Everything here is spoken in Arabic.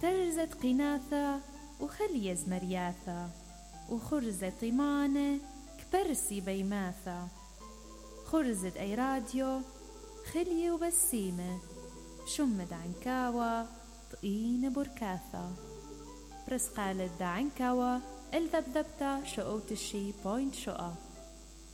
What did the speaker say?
ترزت قناثة وخلي زمرياثة وخرزة طمانة كبرسي بيماثة خرزة أي راديو خلي وبسيمة شمد عنكاوة طقين بركاثة برسقالة دا عنكاوة الذبذبتا شقوت الشي بوينت شقا